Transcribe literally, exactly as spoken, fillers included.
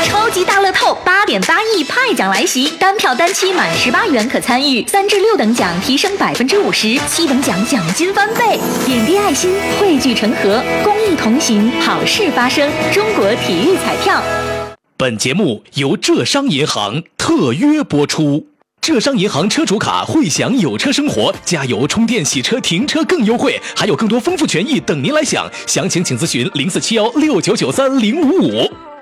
超级大乐透八点八亿派奖来袭，单票单期满十八元可参与，三至六等奖提升百分之五十，七等奖奖金翻倍。点滴爱心，汇聚成河，公益同行，好事发生。中国体育彩票。 本节目由浙商银行特约播出。浙商银行车主卡会享有车生活，加油、充电、洗车、停车更优惠，还有更多丰富权益等您来享。详情请咨询零四七幺六九九三零五五。